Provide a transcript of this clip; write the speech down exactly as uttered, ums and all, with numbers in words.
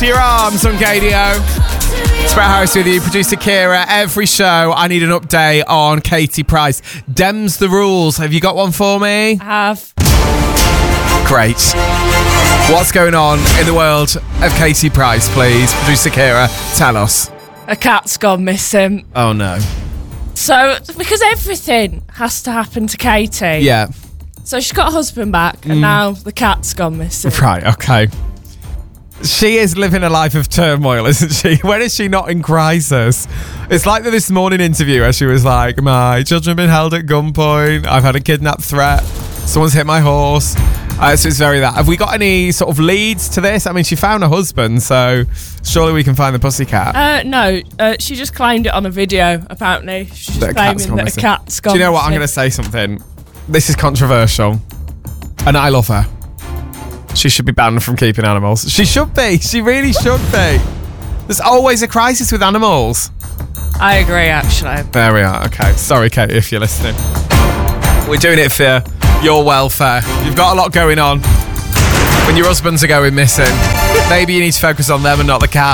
Your arms on K D O. It's Brett Harris with you, producer Kira. Every show, I need an update on Katie Price. Dems the rules. Have you got one for me? I have. Great. What's going on in the world of Katie Price, please? Producer Kira, tell us. A cat's gone missing. Oh, no. So, because everything has to happen to Katie. Yeah. So she's got a husband back, and mm. now the cat's gone missing. Right, okay. She is living a life of turmoil, isn't she? When is she not in crisis? It's like the This Morning interview where she was like, my children have been held at gunpoint. I've had a kidnap threat. Someone's hit my horse. Uh, so it's very that. Have we got any sort of leads to this? I mean, she found a husband, so surely we can find the pussycat. Uh, no, uh, she just claimed it on a video, apparently. She's just claiming that a cat's gone. Do you know what? I'm missing. going to say something. This is controversial, and I love her. She should be banned from keeping animals. She should be. She really should be. There's always a crisis with animals. I agree, actually. There we are. Okay. Sorry, Kate, if you're listening. We're doing it for your welfare. You've got a lot going on. When your husbands are going missing, maybe you need to focus on them and not the cat.